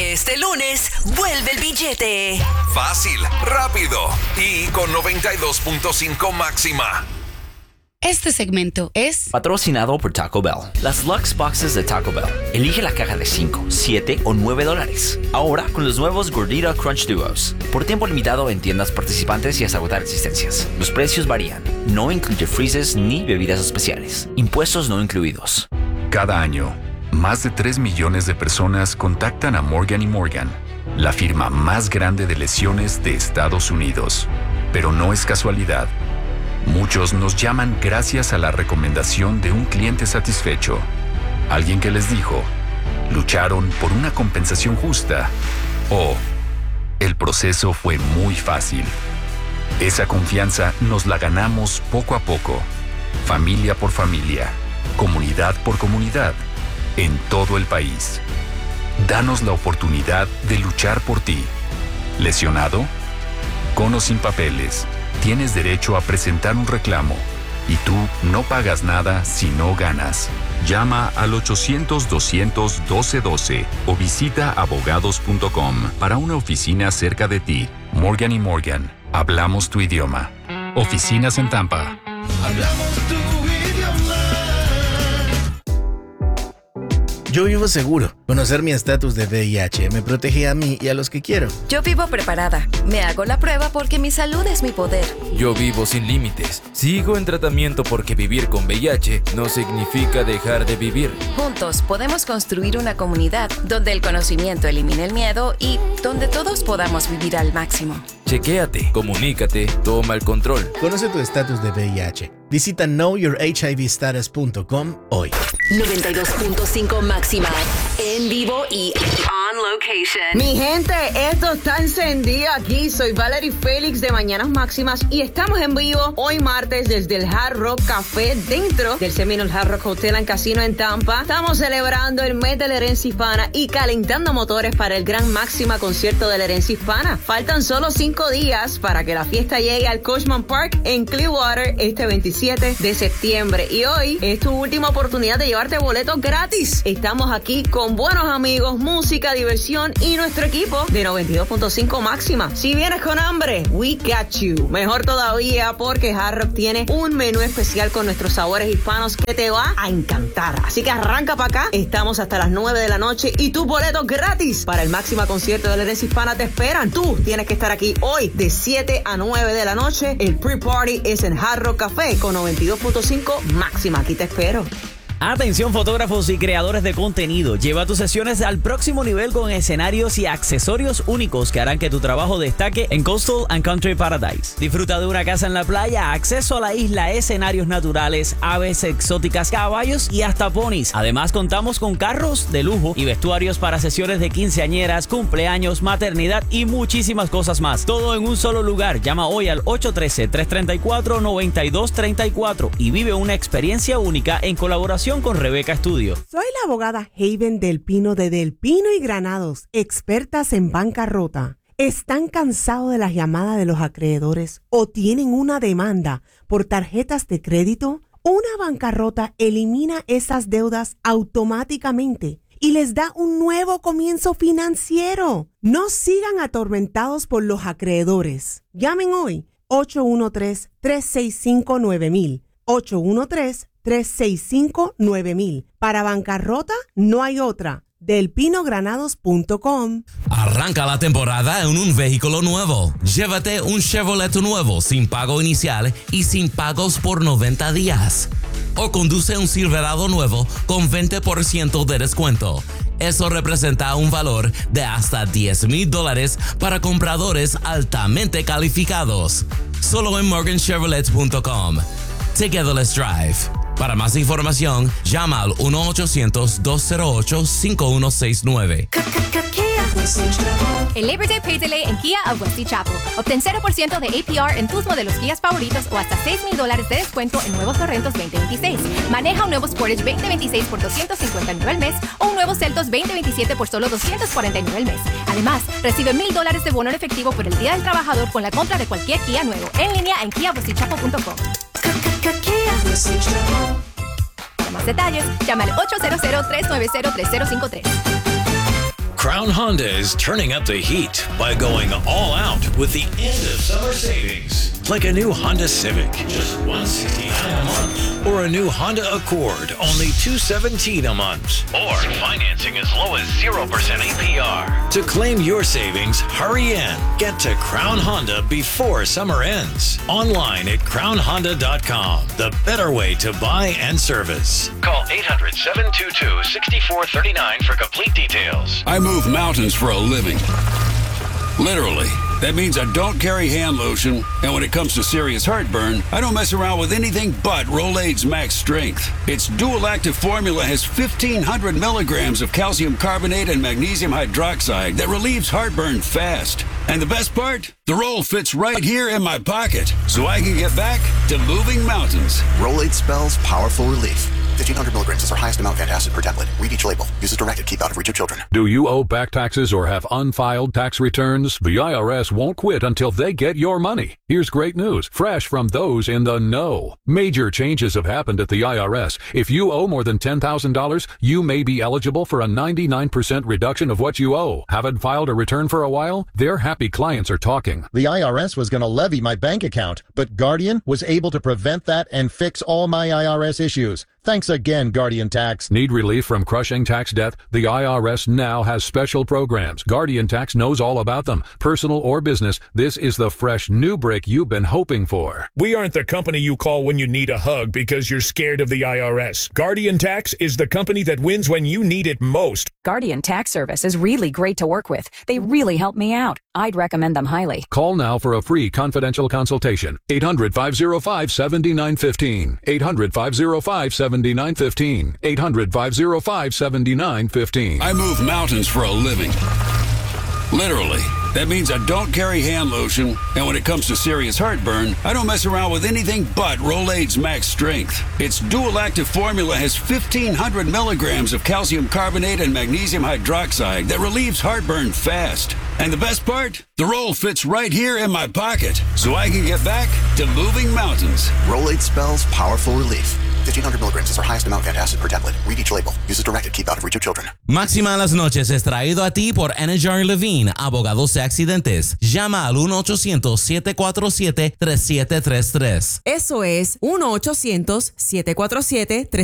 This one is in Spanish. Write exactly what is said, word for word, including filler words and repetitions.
Este lunes, vuelve el billete. Fácil, rápido y con noventa y dos punto cinco máxima. Este segmento es patrocinado por Taco Bell. Las Lux Boxes de Taco Bell. Elige la caja de cinco, siete o nueve dólares. Ahora con los nuevos Gordita Crunch Duos. Por tiempo limitado en tiendas participantes y hasta agotar existencias. Los precios varían. No incluye freezes ni bebidas especiales. Impuestos no incluidos. Cada año, más de tres millones de personas contactan a Morgan y Morgan, la firma más grande de lesiones de Estados Unidos. Pero no es casualidad. Muchos nos llaman gracias a la recomendación de un cliente satisfecho. Alguien que les dijo, lucharon por una compensación justa o el proceso fue muy fácil. Esa confianza nos la ganamos poco a poco, familia por familia, comunidad por comunidad, en todo el país. Danos la oportunidad de luchar por ti. ¿Lesionado? Con o sin papeles, tienes derecho a presentar un reclamo y tú no pagas nada si no ganas. Llama al ochocientos, doscientos, doce doce o visita abogados punto com para una oficina cerca de ti. Morgan y Morgan, hablamos tu idioma. Oficinas en Tampa. Hablamos tu idioma. Yo vivo seguro. Conocer mi estatus de V I H me protege a mí y a los que quiero. Yo vivo preparada. Me hago la prueba porque mi salud es mi poder. Yo vivo sin límites. Sigo en tratamiento porque vivir con V I H no significa dejar de vivir. Juntos podemos construir una comunidad donde el conocimiento elimine el miedo y donde todos podamos vivir al máximo. Chequéate, comunícate, toma el control. Conoce tu estatus de V I H. Visita know your H I V status punto com hoy. noventa y dos punto cinco máxima. En vivo y on location. Mi gente, esto está encendido aquí. Soy Valerie Félix de Mañanas Máximas y estamos en vivo hoy martes desde el Hard Rock Café dentro del Seminole Hard Rock Hotel and Casino en Tampa. Estamos celebrando el mes de la herencia hispana y calentando motores para el gran Máxima concierto de la herencia hispana. Faltan solo cinco días para que la fiesta llegue al Coachman Park en Clearwater este veintisiete de septiembre. Y hoy es tu última oportunidad de llevarte boletos gratis. Estamos aquí con buenos amigos, música, diversión y nuestro equipo de noventa y dos punto cinco Máxima. Si vienes con hambre, we got you. Mejor todavía porque Hard Rock tiene un menú especial con nuestros sabores hispanos que te va a encantar. Así que arranca para acá. Estamos hasta las nueve de la noche y tus boletos gratis para el Máxima concierto de la herencia hispana te esperan. Tú tienes que estar aquí hoy de siete a nueve de la noche. El pre-party es en Hard Rock Café con noventa y dos punto cinco Máxima. Aquí te espero. Atención fotógrafos y creadores de contenido, lleva tus sesiones al próximo nivel con escenarios y accesorios únicos que harán que tu trabajo destaque en Coastal and Country Paradise. Disfruta de una casa en la playa, acceso a la isla, escenarios naturales, aves exóticas, caballos y hasta ponis. Además contamos con carros de lujo y vestuarios para sesiones de quinceañeras, cumpleaños, maternidad y muchísimas cosas más. Todo en un solo lugar. Llama hoy al ocho uno tres, tres tres cuatro, nueve dos tres cuatro y vive una experiencia única en colaboración con Rebeca Studio. Soy la abogada Haven Del Pino de Del Pino y Granados, expertas en bancarrota. ¿Están cansados de las llamadas de los acreedores o tienen una demanda por tarjetas de crédito? Una bancarrota elimina esas deudas automáticamente y les da un nuevo comienzo financiero. No sigan atormentados por los acreedores. Llamen hoy ocho uno tres, tres seis cinco, nueve mil. ocho uno tres, tres seis cinco, nueve mil. Para bancarrota no hay otra. del pino granados punto com. Arranca la temporada en un vehículo nuevo. Llévate un Chevrolet nuevo sin pago inicial y sin pagos por noventa días. O conduce un Silverado nuevo con veinte por ciento de descuento. Eso representa un valor de hasta diez mil dólares para compradores altamente calificados. Solo en morgan chevrolet punto com. Together let's drive. Para más información, llama al uno ochocientos, dos cero ocho, cinco uno seis nueve. El Labor Day Pay Delay en Kia of Westy Chapel. Obtén cero por ciento de A P R en tus modelos Kias favoritos o hasta seis mil dólares de descuento en nuevos Sorrentos veinte veintiséis. Maneja un nuevo Sportage veinte veintiséis por doscientos cincuenta y nueve al mes o un nuevo Seltos veinte veintisiete por solo doscientos cuarenta y nueve al mes. Además, recibe mil dólares de bono en efectivo por el Día del Trabajador con la compra de cualquier Kia nuevo. En línea en kia westy chapel punto com. Para más detalles, llama al ocho cero cero, tres nueve cero, tres cero cinco tres. Crown Honda is turning up the heat by going all out with the end of summer savings. Like a new Honda Civic, just one hundred sixty-nine dollars a month. Or a new Honda Accord, only two hundred seventeen dollars a month. Or financing as low as zero percent A P R. To claim your savings, hurry in. Get to Crown Honda before summer ends. Online at crown honda dot com. The better way to buy and service. Call eight hundred, seven two two, six four three nine for complete details. I move mountains for a living. Literally. That means I don't carry hand lotion, and when it comes to serious heartburn, I don't mess around with anything but Rolaids Max Strength. Its dual-active formula has fifteen hundred milligrams of calcium carbonate and magnesium hydroxide that relieves heartburn fast. And the best part? The roll fits right here in my pocket, so I can get back to moving mountains. Rolaids spells powerful relief. fifteen hundred milligrams is our highest amount of antacid per tablet. Read each label. Use as directed. Keep out of reach of children. Do you owe back taxes or have unfiled tax returns? The I R S won't quit until they get your money. Here's great news, fresh from those in the know. Major changes have happened at the I R S. If you owe more than ten thousand dollars, you may be eligible for a ninety-nine percent reduction of what you owe. Haven't filed a return for a while? Their happy clients are talking. The I R S was going to levy my bank account, but Guardian was able to prevent that and fix all my I R S issues. Thanks again, Guardian Tax. Need relief from crushing tax debt? The I R S now has special programs. Guardian Tax knows all about them. Personal or business, this is the fresh new break you've been hoping for. We aren't the company you call when you need a hug because you're scared of the I R S. Guardian Tax is the company that wins when you need it most. Guardian Tax Service is really great to work with. They really help me out. I'd recommend them highly. Call now for a free confidential consultation. eight hundred, five oh five, seven nine one five. eight hundred, five oh five, seven nine one five. eight hundred, five oh five, seven nine one five. I move mountains for a living. Literally. That means I don't carry hand lotion, and when it comes to serious heartburn, I don't mess around with anything but Rolaids Max Strength. Its dual-active formula has fifteen hundred milligrams of calcium carbonate and magnesium hydroxide that relieves heartburn fast. And the best part? The roll fits right here in my pocket, so I can get back to moving mountains. Rolaids spells powerful relief. fifteen hundred milligrams is our highest amount of antacid per tablet. Read each label. Use as directed. Keep out of reach of children. Máxima las noches es traído a ti por Anajar Levine, abogados de accidentes. Llama al uno ochocientos, siete cuatro siete, tres siete tres tres. Eso es uno ochocientos, siete cuatro siete, tres siete tres tres.